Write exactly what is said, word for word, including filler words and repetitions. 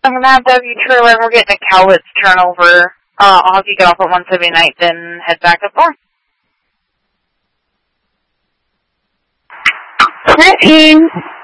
I'm gonna have W trailer and we're getting a Cowlitz turnover. Uh, I'll have you get off at one seventy-ninth and head back up north. thirteen.